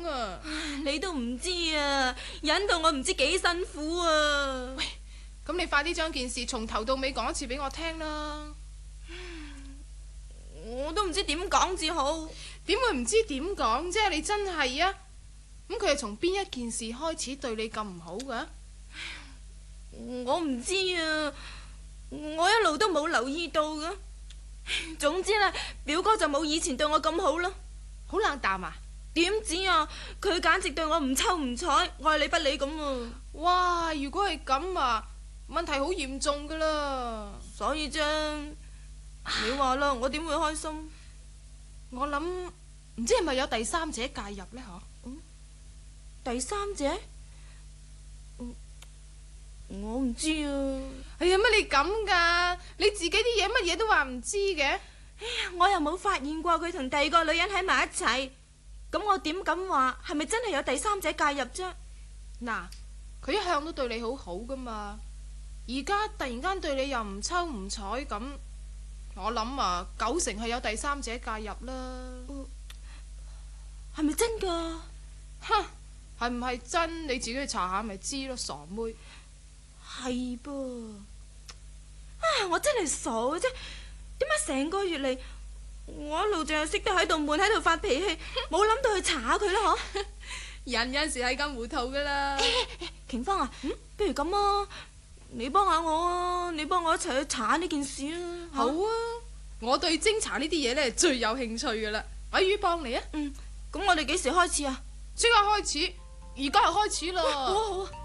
講啊。 你都唔知啊，忍到我唔知幾辛苦啊。 喂，咁你快啲將件事從頭到尾講一次俾我聽啦。 我都唔知點講至好。 點會唔知點講啫？你真係啊。咁佢係從邊一件事開始對你咁唔好噶？ 我唔知啊，我一路都冇留意到噶。總之呢，表哥就冇以前對我咁好啦。 好冷淡啊？ 點知啊，佢簡直對我唔瞅唔睬，愛理不理咁啊。 哇，如果係咁啊，問題好嚴重噶啦。 所以啫，你話啦，我點會開心？ 我諗唔知係咪有第三者介入呢？ 第三者？我唔知啊。 哎呀，乜你咁噶？你自己啲嘢乜嘢都話唔知嘅？ 我又冇發現過佢同第二個女人喺埋一齊，咁我點敢話係咪真係有第三者介入啫？ 嗱，佢一向都對你好好噶嘛，而家突然間對你又唔瞅唔睬咁，我諗啊，90%係有第三者介入啦。 係咪真噶？ 哼，係唔係真？你自己去查下咪知咯，傻妹。 係噃，我真係傻嘅啫，點解成個月嚟我一路淨係識得喺度悶喺度發脾氣，冇諗到去查下佢啦嗬？ 人有時係咁糊塗噶啦。 瓊芳啊，不如咁啊，你幫下我啊，你幫我一齊去查下呢件事啊。 好啊，我對偵查呢啲嘢呢最有興趣噶啦，阿姨幫你啊。 咁我哋幾時開始啊？ 即刻開始，而家就開始啦。 好啊好啊。